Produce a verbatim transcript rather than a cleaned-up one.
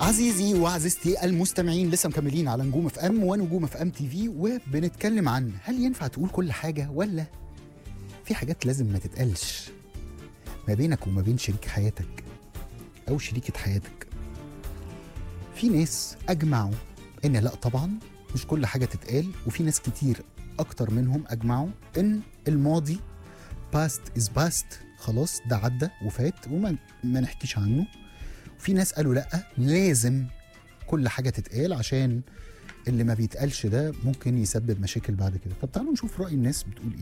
عزيزي وعزيزتي المستمعين، لسه مكملين على نجوم اف ام ونجوم اف ام تي في، وبنتكلم عن هل ينفع تقول كل حاجه ولا في حاجات لازم ما تتقالش ما بينك وما بين شريك حياتك او شريكه حياتك. في ناس اجمعوا ان لا طبعا مش كل حاجه تتقال، وفي ناس كتير اكتر منهم اجمعوا ان الماضي past is past، خلاص ده عدى وفات وما ما نحكيش عنه. في ناس قالوا لأ، لازم كل حاجة تتقال عشان اللي ما بيتقالش ده ممكن يسبب مشاكل بعد كده. طب تعالوا نشوف رأي الناس بتقول إيه.